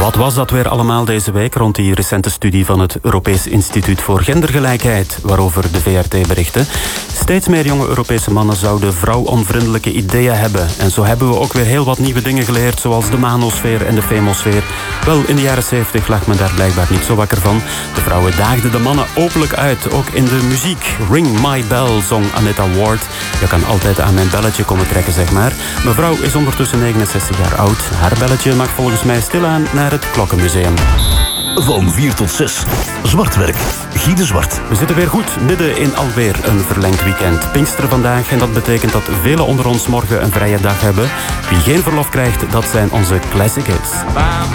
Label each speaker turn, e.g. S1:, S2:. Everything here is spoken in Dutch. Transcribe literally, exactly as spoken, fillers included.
S1: Wat was dat weer allemaal deze week rond die recente studie van het Europees Instituut voor Gendergelijkheid, waarover de V R T berichtte? Steeds meer jonge Europese mannen zouden vrouwonvriendelijke ideeën hebben. En zo hebben we ook weer heel wat nieuwe dingen geleerd, zoals de manosfeer en de femosfeer. Wel, in de jaren zeventig lag men daar blijkbaar niet zo wakker van. De vrouwen daagden de mannen openlijk uit, ook in de muziek. Ring My Bell, zong Anita Ward. Je kan altijd aan mijn belletje komen trekken, zeg maar. Mevrouw is ondertussen negenenzestig jaar oud. Haar belletje mag volgens mij stilaan naar het Klokkenmuseum.
S2: Van vier tot zes. Zwartwerk. Guy de Zwart.
S1: We zitten weer goed midden in alweer een verlengd weekend. Pinksteren vandaag en dat betekent dat velen onder ons morgen een vrije dag hebben. Wie geen verlof krijgt, dat zijn onze classic hits.